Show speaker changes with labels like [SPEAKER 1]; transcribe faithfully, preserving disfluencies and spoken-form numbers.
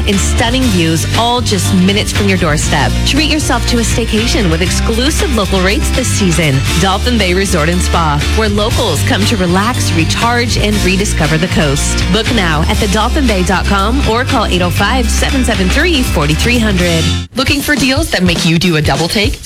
[SPEAKER 1] and stunning views, all just minutes from your doorstep. Treat yourself to a staycation with exclusive local rates this season. Dolphin Bay Resort and Spa, where locals come to relax, recharge, and rediscover the coast. Book now at the dolphin bay dot com or call eight oh five, seven seven three, four three zero zero.
[SPEAKER 2] Looking for deals that make you do a double take?